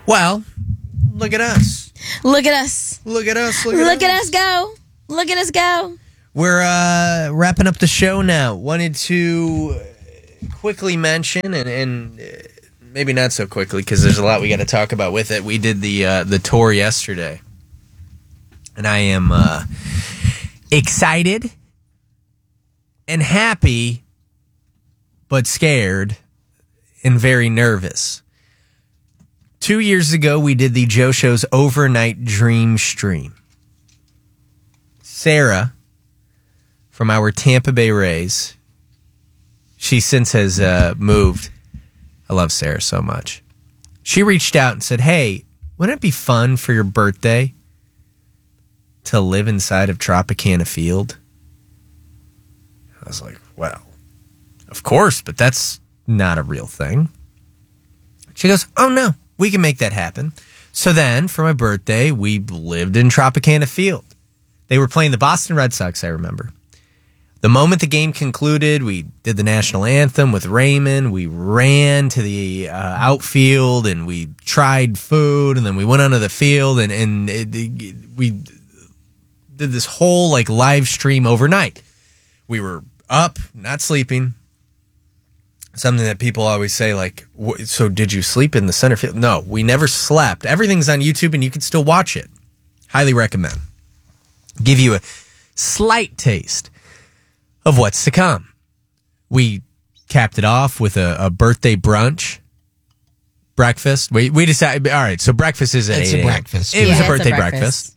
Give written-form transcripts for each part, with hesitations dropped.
Well, look at us. Look at us. Look at us. Look at us go. Look at us go. We're wrapping up the show now. Wanted to quickly mention, and maybe not so quickly because there's a lot we got to talk about with it. We did the tour yesterday, and I am excited and happy, but scared and very nervous. 2 years ago, we did the Joe Show's Overnight Dream Stream. Sarah, from our Tampa Bay Rays, she since has moved. I love Sarah so much. She reached out and said, hey, wouldn't it be fun for your birthday to live inside of Tropicana Field? I was like, well, of course, but that's not a real thing. She goes, oh, no, we can make that happen. So then, for my birthday, we lived in Tropicana Field. They were playing the Boston Red Sox, I remember. The moment the game concluded, we did the national anthem with Raymond. We ran to the outfield, and we tried food, and then we went onto the field, and we did this whole like live stream overnight. We were up, not sleeping. Something that people always say, like, so did you sleep in the center field? No, we never slept. Everything's on YouTube, and you can still watch it. Highly recommend. Give you a slight taste of what's to come. We capped it off with a birthday brunch breakfast. We decided, all right, so breakfast is at 8 It's a breakfast. It was a birthday breakfast.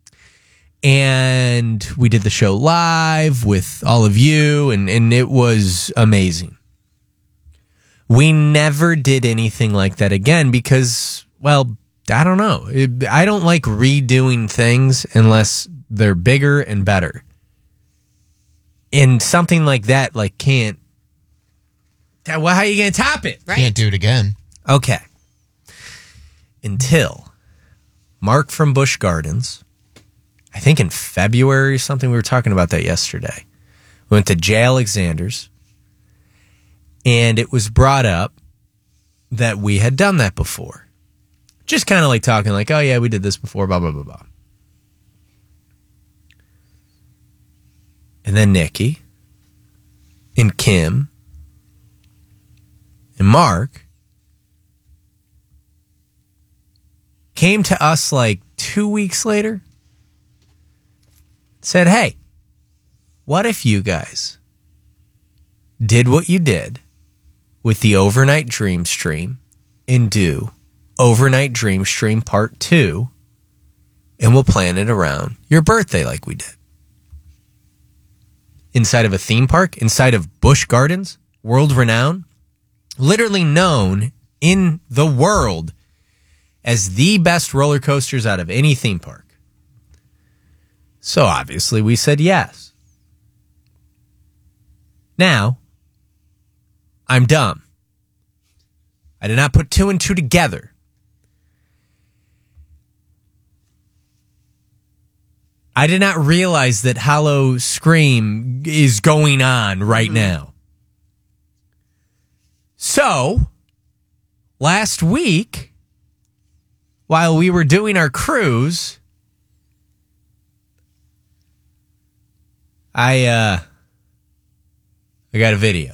And we did the show live with all of you, and it was amazing. We never did anything like that again because, well, I don't know. I don't like redoing things unless they're bigger and better. And something like that, like, can't. Well, how are you going to top it? Right. Can't do it again. Okay. Until Mark from Busch Gardens, I think in February or something, we were talking about that yesterday. We went to J. Alexander's, and it was brought up that we had done that before. Just kind of like talking like, oh, yeah, we did this before, blah, blah, blah, blah. And then Nikki and Kim and Mark came to us like 2 weeks later, said, hey, what if you guys did what you did with the Overnight Dream Stream and do Overnight Dream Stream Part 2, and we'll plan it around your birthday like we did? Inside of a theme park, inside of Busch Gardens, world renowned, literally known in the world as the best roller coasters out of any theme park. So obviously we said yes. Now, I'm dumb. I did not put two and two together. I did not realize that Hollow Scream is going on right now. So, last week, while we were doing our cruise, I got a video.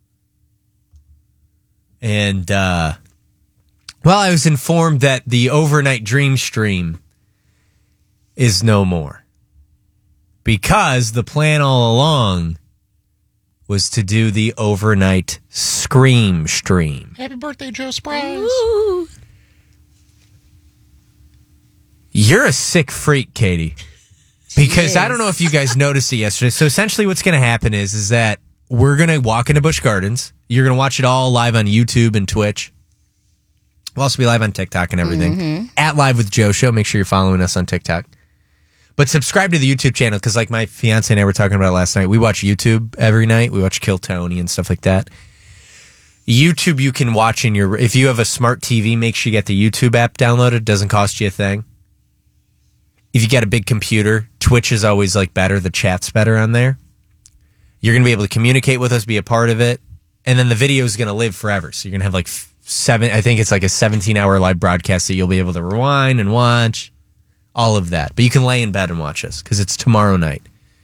And, I was informed that the Overnight Dream Stream is no more. Because the plan all along was to do the Overnight Scream Stream. Happy birthday, Joe Surprise. Ooh. You're a sick freak, Katie. Because I don't know if you guys noticed it yesterday. So essentially what's going to happen is that we're going to walk into Busch Gardens. You're going to watch it all live on YouTube and Twitch. We'll also be live on TikTok and everything. Mm-hmm. At Live with Joe Show. Make sure you're following us on TikTok. But subscribe to the YouTube channel because like my fiance and I were talking about it last night. We watch YouTube every night. We watch Kill Tony and stuff like that. YouTube you can watch in your... If you have a smart TV, make sure you get the YouTube app downloaded. It doesn't cost you a thing. If you got a big computer, Twitch is always like better. The chat's better on there. You're going to be able to communicate with us, be a part of it. And then the video is going to live forever. So you're going to have like I think it's like a 17-hour live broadcast that you'll be able to rewind and watch. All of that. But you can lay in bed and watch us because it's tomorrow night.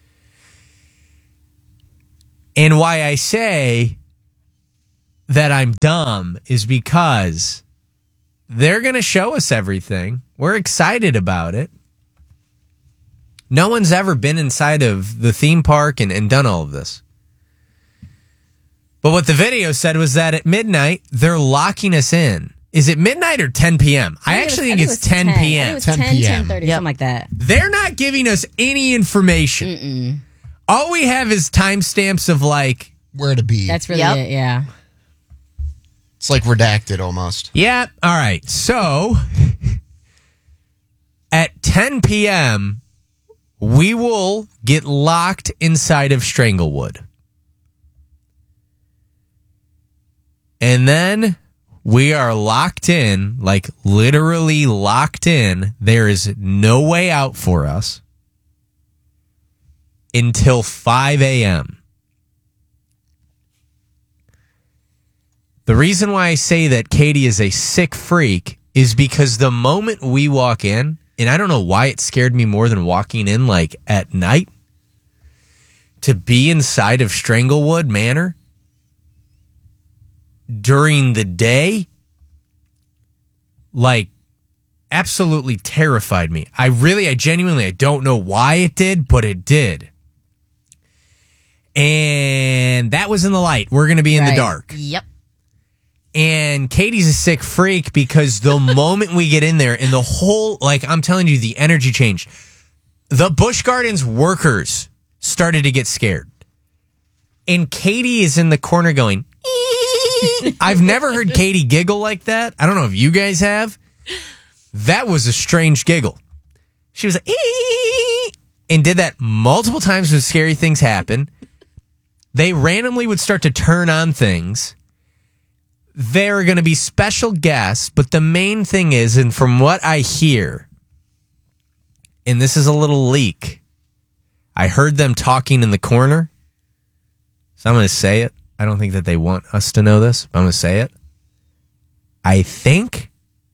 And why I say that I'm dumb is because they're going to show us everything. We're excited about it. No one's ever been inside of the theme park and done all of this. But what the video said was that at midnight, they're locking us in. Is it midnight or 10 p.m.? I actually think it's 10 p.m. It was 10 10 p.m. 10:30, something like that. They're not giving us any information. All we have is timestamps of like, Where to be. That's really it, yeah. It's like redacted almost. yeah, all right. So at 10 p.m., we will get locked inside of Stranglewood. And then we are locked in, like literally locked in. There is no way out for us until 5 a.m. The reason why I say that Katie is a sick freak is because the moment we walk in, and I don't know why it scared me more than walking in like at night, to be inside of Stranglewood Manor during the day, like, absolutely terrified me. I genuinely, I don't know why it did, but it did. And that was in the light. We're going to be in the dark. Yep. And Katie's a sick freak because the moment we get in there and the whole, like, I'm telling you, the energy changed. The Busch Gardens workers started to get scared. And Katie is in the corner going, I've never heard Katie giggle like that. I don't know if you guys have. That was a strange giggle. She was like, and did that multiple times when scary things happen. They randomly would start to turn on things. There are going to be special guests, but the main thing is, and from what I hear, and this is a little leak, I heard them talking in the corner. So I'm going to say it. I don't think that they want us to know this, but I'm going to say it. I think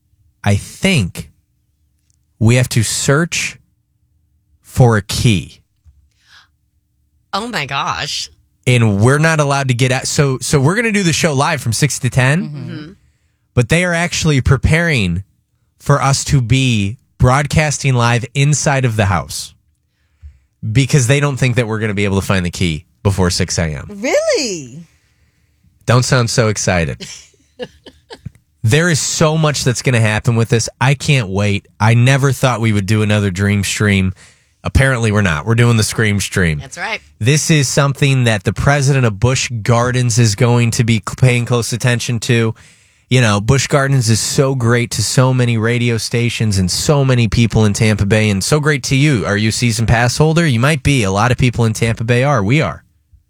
we have to search for a key. Oh my gosh. And we're not allowed to get out. So we're going to do the show live from 6 to 10. But they are actually preparing for us to be broadcasting live inside of the house because they don't think that we're going to be able to find the key before 6 a.m. Really? Don't sound so excited. There is so much that's going to happen with this. I can't wait. I never thought we would do another Dream Stream. Apparently we're not. We're doing the Scream Stream. That's right. This is something that the president of Busch Gardens is going to be paying close attention to. You know, Busch Gardens is so great to so many radio stations and so many people in Tampa Bay, and so great to you. Are you a season pass holder? You might be. A lot of people in Tampa Bay are. We are.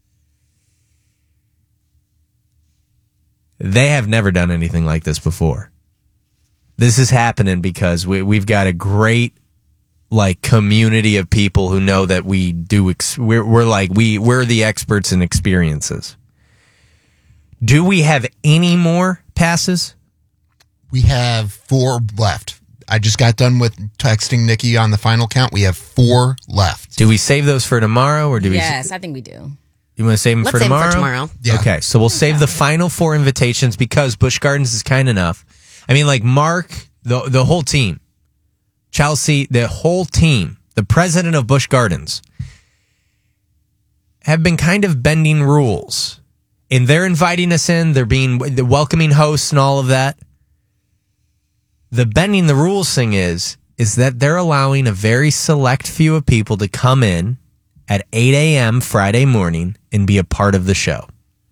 They have never done anything like this before. This is happening because we've got a great like community of people who know that we do. We're the experts in experiences. Do we have any more passes? We have 4 left. I just got done with texting Nikki on the final count. We have 4 left. Do we save those for tomorrow, or do we? Yes, I think we do. You want to save them Let's for save them tomorrow? for tomorrow. Yeah. Okay, so we'll save the final 4 invitations because Busch Gardens is kind enough. I mean, like Mark, the whole team, Chelsea, the whole team, the president of Busch Gardens, have been kind of bending rules. And they're inviting us in. They're being the welcoming hosts and all of that. The bending the rules thing is that they're allowing a very select few of people to come in at 8 a.m. Friday morning and be a part of the show.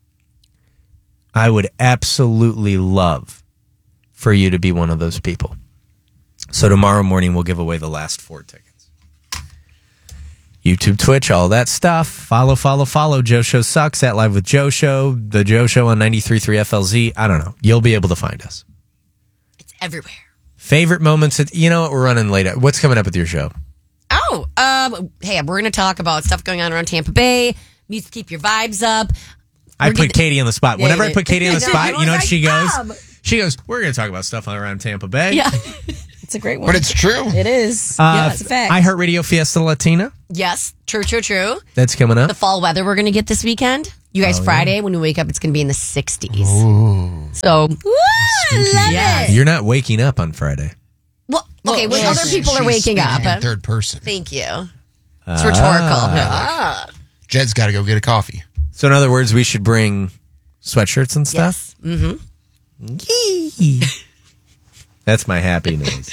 I would absolutely love for you to be one of those people. So tomorrow morning, we'll give away the last 4 tickets. YouTube, Twitch, all that stuff. Follow. Joe Show Sucks. At Live with Joe Show. The Joe Show on 93.3 FLZ. I don't know. You'll be able to find us. It's everywhere. Favorite moments. You know what? We're running late. What's coming up with your show? Oh, hey, we're going to talk about stuff going on around Tampa Bay. Music, keep your vibes up. I put Katie on the spot. Whenever I put Katie on the spot, you know what she goes? She goes, we're going to talk about stuff around Tampa Bay. Yeah. It's a great one. But it's true. It is. Yeah, it's a fact. iHeartRadio Fiesta Latina. Yes, true. That's coming up. The fall weather we're going to get this weekend. You guys, Friday, when we wake up, it's going to be in the 60s. Ooh. So, Woo, love Yes. it. You're not waking up on Friday. well, okay, when Well, other people are She's waking up. speaking in third person. Thank you. It's rhetorical. Jed's got to go get a coffee. So in other words, we should bring sweatshirts and stuff? Yes. Mm-hmm. Yee. That's my happy news.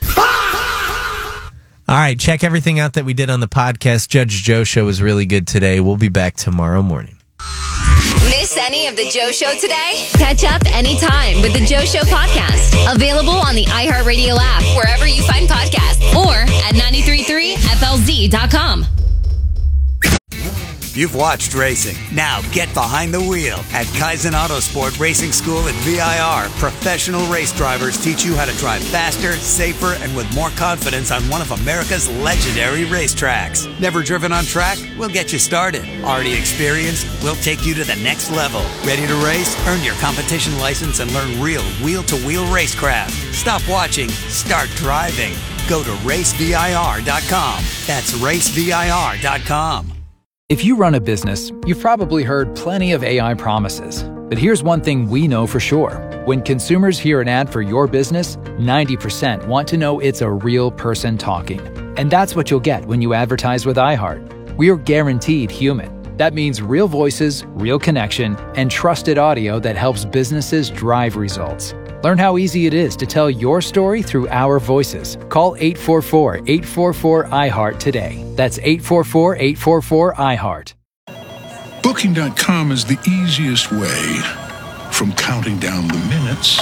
All right, check everything out that we did on the podcast. Judge Joe show was really good today. We'll be back tomorrow morning. Miss any of the Joe Show today? Catch up anytime with the Joe Show podcast. Available on the iHeartRadio app, wherever you find podcasts, or at 933flz.com. You've watched racing. Now get behind the wheel. At Kaizen Autosport Racing School at VIR, professional race drivers teach you how to drive faster, safer, and with more confidence on one of America's legendary racetracks. Never driven on track? We'll get you started. Already experienced? We'll take you to the next level. Ready to race? Earn your competition license and learn real wheel-to-wheel racecraft. Stop watching. Start driving. Go to racevir.com. That's racevir.com. If you run a business, you've probably heard plenty of AI promises. But here's one thing we know for sure. When consumers hear an ad for your business, 90% want to know it's a real person talking. And that's what you'll get when you advertise with iHeart. We are guaranteed human. That means real voices, real connection, and trusted audio that helps businesses drive results. Learn how easy it is to tell your story through our voices. Call 844-844-iHeart today. That's 844-844-iHeart. Booking.com is the easiest way from counting down the minutes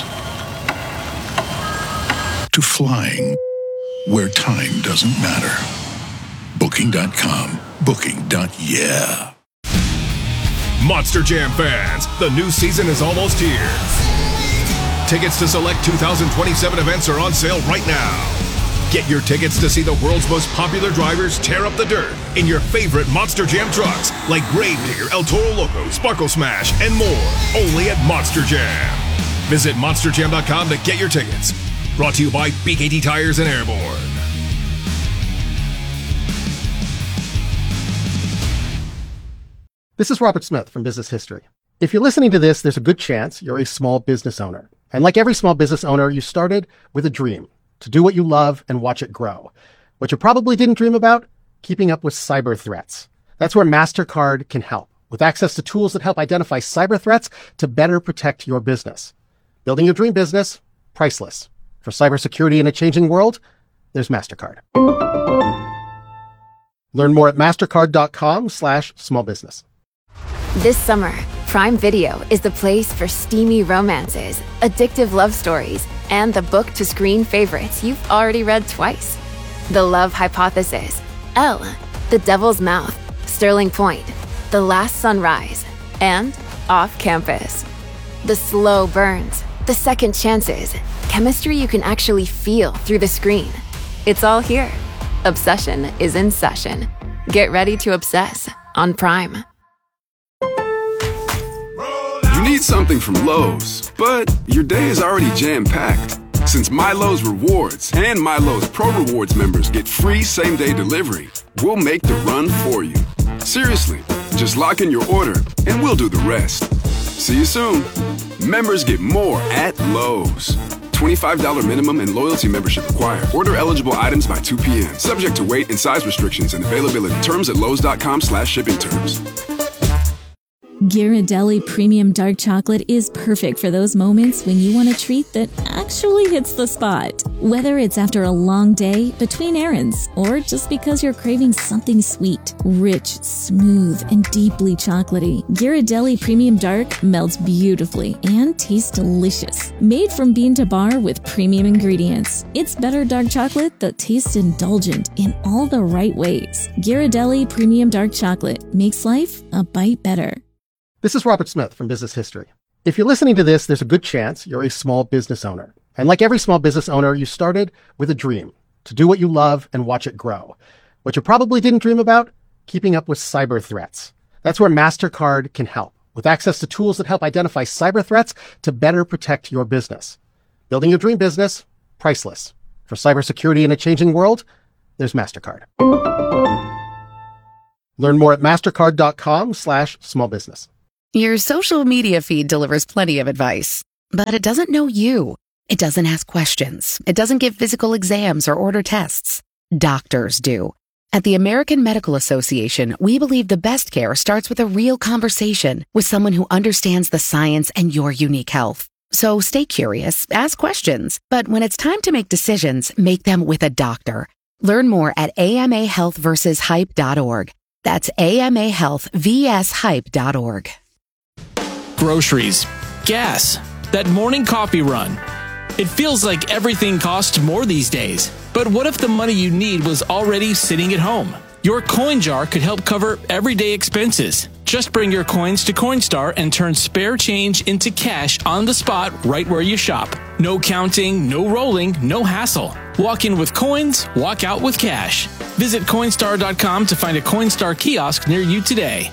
to flying where time doesn't matter. Booking.com. Booking.yeah. Monster Jam fans, the new season is almost here. Tickets to select 2027 events are on sale right now. Get your tickets to see the world's most popular drivers tear up the dirt in your favorite Monster Jam trucks like Gravedigger, El Toro Loco, Sparkle Smash, and more. Only at Monster Jam. Visit monsterjam.com to get your tickets. Brought to you by BKT Tires and Airborne. This is Robert Smith from Business History. If you're listening to this, there's a good chance you're a small business owner. And like every small business owner, you started with a dream to do what you love and watch it grow. What you probably didn't dream about, keeping up with cyber threats. That's where MasterCard can help, with access to tools that help identify cyber threats to better protect your business. Building your dream business, priceless. For cybersecurity in a changing world, there's MasterCard. Learn more at mastercard.com/smallbusiness. This summer, Prime Video is the place for steamy romances, addictive love stories, and the book-to-screen favorites you've already read twice. The Love Hypothesis, Elle, The Devil's Mouth, Sterling Point, The Last Sunrise, and Off Campus. The slow burns, the second chances, chemistry you can actually feel through the screen. It's all here. Obsession is in session. Get ready to obsess on Prime. You need something from Lowe's, but your day is already jam-packed. Since MyLowe's Rewards and MyLowe's Pro Rewards members get free same-day delivery, we'll make the run for you. Seriously, just lock in your order and we'll do the rest. See you soon. Members get more at Lowe's. $25 minimum and loyalty membership required. Order eligible items by 2 p.m. Subject to weight and size restrictions and availability. Terms at lowes.com/shipping terms. Ghirardelli Premium Dark Chocolate is perfect for those moments when you want a treat that actually hits the spot. Whether it's after a long day, between errands, or just because you're craving something sweet, rich, smooth, and deeply chocolatey, Ghirardelli Premium Dark melts beautifully and tastes delicious. Made from bean to bar with premium ingredients, it's better dark chocolate that tastes indulgent in all the right ways. Ghirardelli Premium Dark Chocolate makes life a bite better. This is Robert Smith from Business History. If you're listening to this, there's a good chance you're a small business owner. And like every small business owner, you started with a dream to do what you love and watch it grow. What you probably didn't dream about, keeping up with cyber threats. That's where MasterCard can help, with access to tools that help identify cyber threats to better protect your business. Building your dream business, priceless. For cybersecurity in a changing world, there's MasterCard. Learn more at mastercard.com/smallbusiness. Your social media feed delivers plenty of advice, but it doesn't know you. It doesn't ask questions. It doesn't give physical exams or order tests. Doctors do. At the American Medical Association, we believe the best care starts with a real conversation with someone who understands the science and your unique health. So stay curious, ask questions, but when it's time to make decisions, make them with a doctor. Learn more at amahealthversushype.org. That's amahealthvshype.org. Groceries, gas, that morning coffee run. It feels like everything costs more these days. But what if the money you need was already sitting at home? Your coin jar could help cover everyday expenses. Just bring your coins to Coinstar and turn spare change into cash on the spot right where you shop. No counting, no rolling, no hassle. Walk in with coins, walk out with cash. Visit Coinstar.com to find a Coinstar kiosk near you today.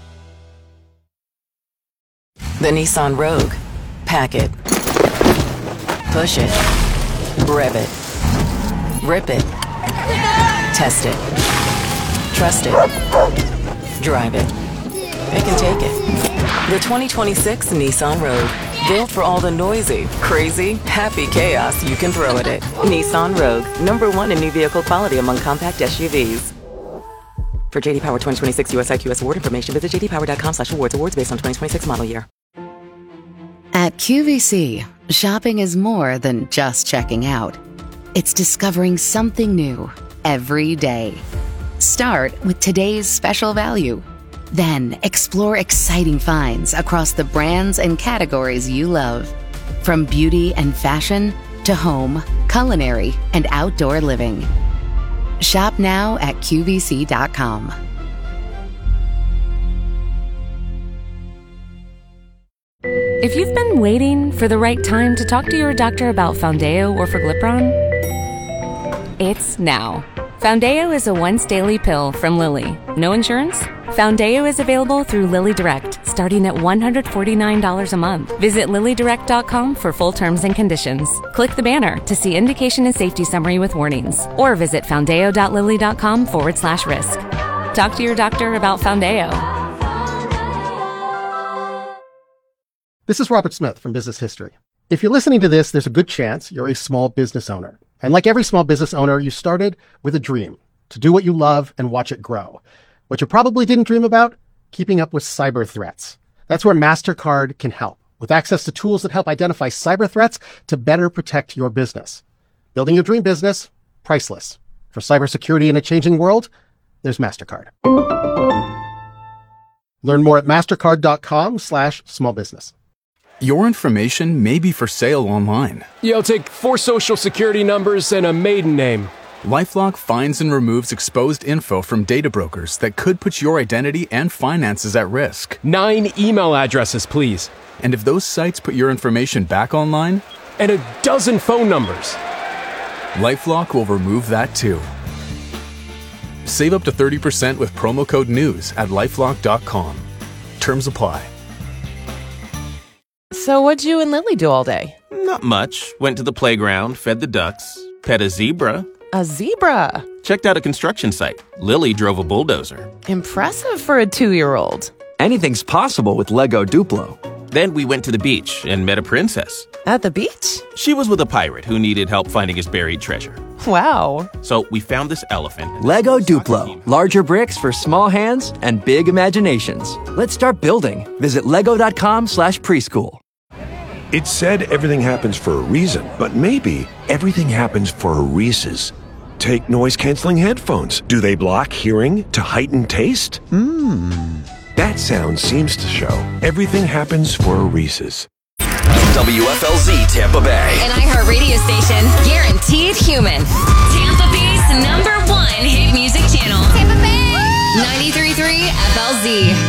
The Nissan Rogue. Pack it. Push it. Rev it. Rip it. Test it. Trust it. Drive it. It can take it. The 2026 Nissan Rogue. Built for all the noisy, crazy, happy chaos you can throw at it. Nissan Rogue. #1 in new vehicle quality among compact SUVs. For JD Power 2026 US IQS award information, visit jdpower.com/awards. Awards based on 2026 model year. At QVC, shopping is more than just checking out. It's discovering something new every day. Start with today's special value. Then explore exciting finds across the brands and categories you love. From beauty and fashion to home, culinary, and outdoor living. Shop now at QVC.com. If you've been waiting for the right time to talk to your doctor about Foundeo or Forglipron, it's now. Foundeo is a once-daily pill from Lilly. No insurance? Foundeo is available through Lilly Direct, starting at $149 a month. Visit LillyDirect.com for full terms and conditions. Click the banner to see indication and safety summary with warnings, or visit foundeo.lilly.com/risk. Talk to your doctor about Foundeo. This is Robert Smith from Business History. If you're listening to this, there's a good chance you're a small business owner. And like every small business owner, you started with a dream to do what you love and watch it grow. What you probably didn't dream about, keeping up with cyber threats. That's where MasterCard can help, with access to tools that help identify cyber threats to better protect your business. Building your dream business, priceless. For cybersecurity in a changing world, there's MasterCard. Learn more at mastercard.com/smallbusiness. Your information may be for sale online. Yeah, I'll take 4 social security numbers and a maiden name. LifeLock finds and removes exposed info from data brokers that could put your identity and finances at risk. 9 email addresses, please. And if those sites put your information back online? And a dozen phone numbers. LifeLock will remove that too. Save up to 30% with promo code NEWS at LifeLock.com. Terms apply. So what'd you and Lily do all day? Not much. Went to the playground, fed the ducks, pet a zebra. A zebra? Checked out a construction site. Lily drove a bulldozer. Impressive for a 2-year-old. Anything's possible with Lego Duplo. Then we went to the beach and met a princess. At the beach? She was with a pirate who needed help finding his buried treasure. Wow. So we found this elephant. Lego Duplo. Larger bricks for small hands and big imaginations. Let's start building. Visit lego.com/preschool. It's said everything happens for a reason, but maybe everything happens for a Reese's. Take noise-canceling headphones. Do they block hearing to heighten taste? That sound seems to show everything happens for a Reese's. WFLZ Tampa Bay. An iHeartRadio station, guaranteed human. Tampa Bay's #1 hit music channel. Tampa Bay! 93.3 FLZ.